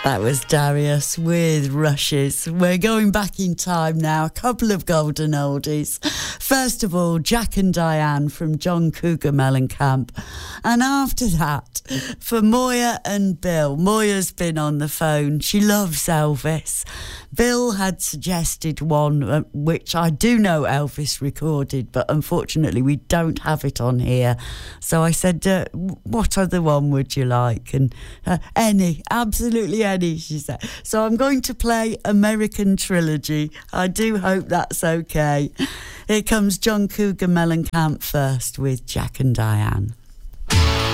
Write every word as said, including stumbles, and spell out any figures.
That was Darius with Rushes. We're going back in time now. A couple of golden oldies. First of all, Jack and Diane from John Cougar Mellencamp. And after that, for Moya and Bill. Moya's been on the phone. She loves Elvis. Bill had suggested one, uh, which I do know Elvis recorded, but unfortunately we don't have it on here. So I said, uh, what other one would you like? And uh, any, absolutely any, she said. So I'm going to play American Trilogy. I do hope that's okay. Here comes John Cougar Mellencamp first with Jack and Diane.